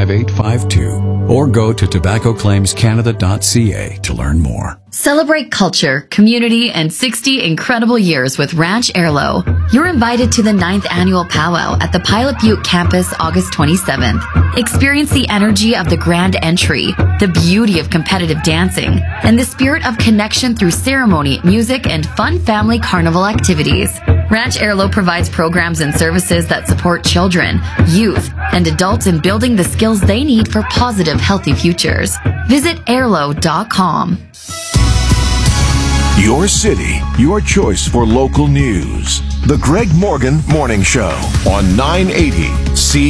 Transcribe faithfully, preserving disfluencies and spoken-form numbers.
five eight five two or go to tobacco claims canada dot c a to learn more. Celebrate culture, community, and sixty incredible years with Ranch Airlo. You're invited to the ninth annual powwow at the Pilot Butte campus August twenty-seventh. Experience the energy of the grand entry, the beauty of competitive dancing, and the spirit of connection through ceremony, music, and fun family carnival activities. Ranch Airlo provides programs and services that support children, youth, and adults in building the skills they need for positive, healthy futures. Visit airlo dot com. Your city, your choice for local news. The Greg Morgan Morning Show on nine eighty C.